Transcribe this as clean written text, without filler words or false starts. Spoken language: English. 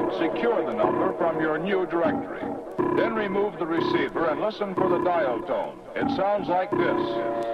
secure the number from your new directory. Then remove the receiver and listen for the dial tone. It sounds like this.